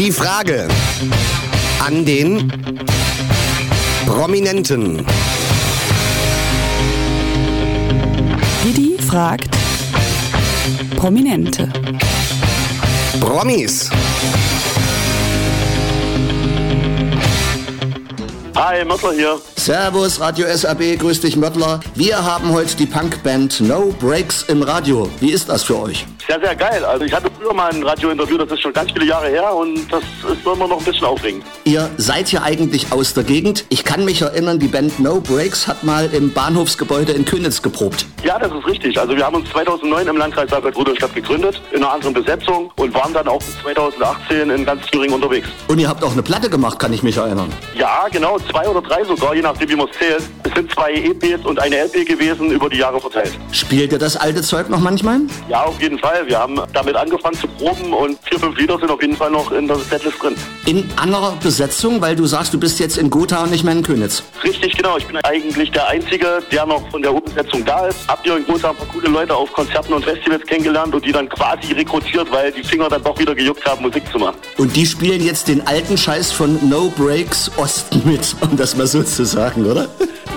Die Frage an den Prominenten. Didi fragt Prominente. Promis. Hi, Möttler hier. Servus, Radio SAB, grüß dich Möttler. Wir haben heute die Punkband No Breaks im Radio. Wie ist das für euch? Sehr, sehr geil. Also ich hatte früher mal ein Radiointerview, das ist schon ganz viele Jahre her und das ist immer noch ein bisschen aufregend. Ihr seid ja eigentlich aus der Gegend. Ich kann mich erinnern, die Band No Breaks hat mal im Bahnhofsgebäude in Köniz geprobt. Ja, das ist richtig. Also wir haben uns 2009 im Landkreis Salzburg-Rudolstadt gegründet, in einer anderen Besetzung und waren dann auch bis 2018 in ganz Thüringen unterwegs. Und ihr habt auch eine Platte gemacht, kann ich mich erinnern. Ja, genau, 2 oder 3 sogar, je nachdem wie man es zählt. Es sind 2 EPs und eine LP gewesen, über die Jahre verteilt. Spielt ihr das alte Zeug noch manchmal? Ja, auf jeden Fall. Wir haben damit angefangen zu proben und 4, 5 Lieder sind auf jeden Fall noch in der Setlist drin. In anderer Besetzung, weil du sagst, du bist jetzt in Gotha und nicht mehr in Köniz. Richtig, genau. Ich bin eigentlich der Einzige, der noch von der Urbesetzung da ist. Habt ihr in Gotha ein paar coole Leute auf Konzerten und Festivals kennengelernt und die dann quasi rekrutiert, weil die Finger dann doch wieder gejuckt haben, Musik zu machen. Und die spielen jetzt den alten Scheiß von No Breaks Osten mit, um das mal so zu sagen, oder?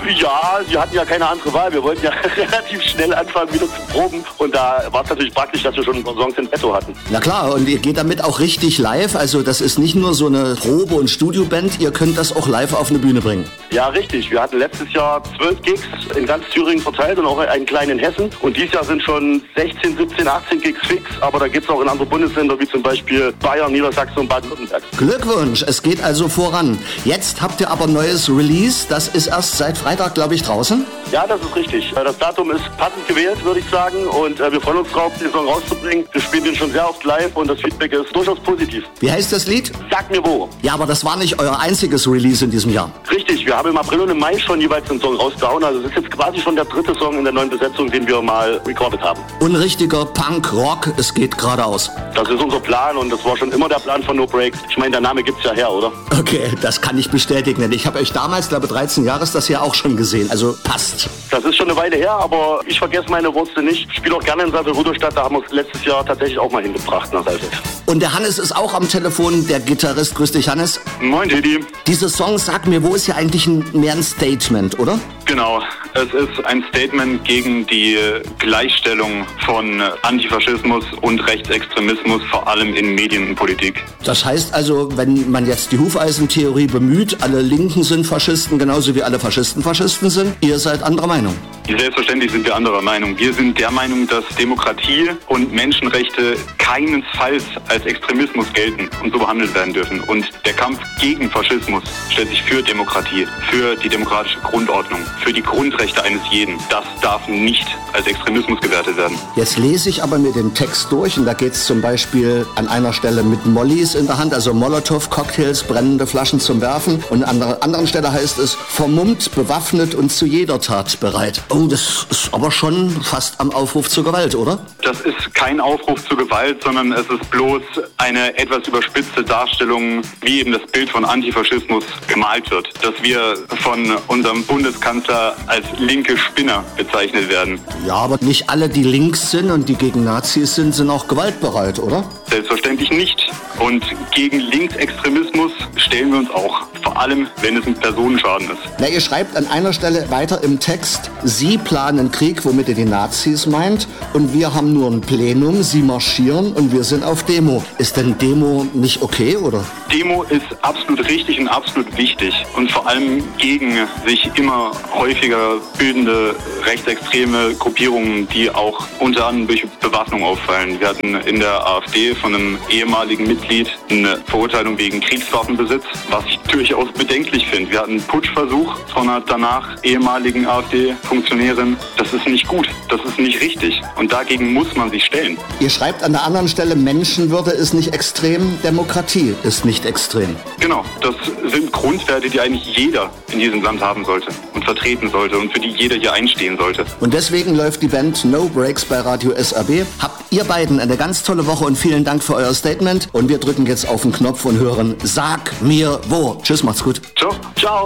Ja, wir hatten ja keine andere Wahl. Wir wollten ja relativ schnell anfangen, wieder zu proben. Und da war es natürlich praktisch, dass wir schon ein paar Songs in petto hatten. Na klar, und ihr geht damit auch richtig live. Also das ist nicht nur so eine Probe- und Studioband, ihr könnt das auch live auf eine Bühne bringen. Ja, richtig. Wir hatten letztes Jahr 12 Gigs in ganz Thüringen verteilt und auch einen kleinen in Hessen. Und dieses Jahr sind schon 16, 17, 18 Gigs fix. Aber da geht's auch in andere Bundesländer, wie zum Beispiel Bayern, Niedersachsen und Baden-Württemberg. Glückwunsch, es geht also voran. Jetzt habt ihr aber ein neues Release. Das ist erst seit Freitag, glaube ich, draußen. Ja, das ist richtig. Das Datum ist passend gewählt, würde ich sagen. Und wir freuen uns drauf, den Song rauszubringen. Wir spielen den schon sehr oft live und das Feedback ist durchaus positiv. Wie heißt das Lied? Sag mir wo. Ja, aber das war nicht euer einziges Release in diesem Jahr. Richtig, wir haben im April und im Mai schon jeweils einen Song rausgehauen. Also es ist jetzt quasi schon der 3. Song in der neuen Besetzung, den wir mal recorded haben. Unrichtiger Punk-Rock, es geht geradeaus. Das ist unser Plan und das war schon immer der Plan von No Breaks. Ich meine, der Name gibt's ja her, oder? Okay, das kann ich bestätigen. Ich habe euch damals, glaube 13 Jahre ist das ja auch schon gesehen. Also passt. Das ist schon eine Weile her, aber ich vergesse meine Wurzeln nicht. Ich spiele auch gerne in Salzburg-Rudolstadt, da haben wir es letztes Jahr tatsächlich auch mal hingebracht nach Salzburg. Und der Hannes ist auch am Telefon, der Gitarrist. Grüß dich, Hannes. Moin, Didi. Dieser Song Sag mir wo ist ja eigentlich mehr ein Statement, oder? Genau, es ist ein Statement gegen die Gleichstellung von Antifaschismus und Rechtsextremismus, vor allem in Medien und Politik. Das heißt also, wenn man jetzt die Hufeisentheorie bemüht, alle Linken sind Faschisten, genauso wie alle Faschisten Faschisten sind, ihr seid anderer Meinung. Selbstverständlich sind wir anderer Meinung. Wir sind der Meinung, dass Demokratie und Menschenrechte keinesfalls als Extremismus gelten und so behandelt werden dürfen. Und der Kampf gegen Faschismus stellt sich für Demokratie, für die demokratische Grundordnung, für die Grundrechte eines jeden. Das darf nicht als Extremismus gewertet werden. Jetzt lese ich aber mir den Text durch und da geht es zum Beispiel an einer Stelle mit Mollys in der Hand, also Molotow-Cocktails, brennende Flaschen zum Werfen. Und an der anderen Stelle heißt es, vermummt, bewaffnet und zu jeder Tat bereit. Oh, das ist aber schon fast am Aufruf zur Gewalt, oder? Das ist kein Aufruf zur Gewalt, sondern es ist bloß eine etwas überspitzte Darstellung, wie eben das Bild von Antifaschismus gemalt wird. Dass wir von unserem Bundeskanzler als linke Spinner bezeichnet werden. Ja, aber nicht alle, die links sind und die gegen Nazis sind, sind auch gewaltbereit, oder? Selbstverständlich nicht. Und gegen Linksextremismus stellen wir uns auch. Vor allem, wenn es ein Personenschaden ist. Na, ihr schreibt an einer Stelle weiter im Text, Sie planen Krieg, womit ihr die Nazis meint, und wir haben nur ein Plenum, Sie marschieren und wir sind auf Demo. Ist denn Demo nicht okay, oder? Demo ist absolut richtig und absolut wichtig. Und vor allem gegen sich immer häufiger bildende rechtsextreme Gruppierungen, die auch unter anderem durch Bewaffnung auffallen. Wir hatten in der AfD von einem ehemaligen Mitglied eine Verurteilung wegen Kriegswaffenbesitz, was ich durchaus bedenklich finde. Wir hatten einen Putschversuch von einer danach ehemaligen AfD-Funktionärin. Das ist nicht gut, das ist nicht richtig und dagegen muss man sich stellen. Ihr schreibt an der anderen Stelle, Menschenwürde ist nicht extrem, Demokratie ist nicht extrem. Genau, das sind Grundwerte, die eigentlich jeder in diesem Land haben sollte und vertreten sollte und für die jeder hier einstehen sollte. Und deswegen läuft die Band No Breaks bei Radio SAB. Habt ihr beiden eine ganz tolle Woche und vielen Dank für euer Statement. Und wir drücken jetzt auf den Knopf und hören Sag mir wo. Tschüss, macht's gut. Ciao. Ciao.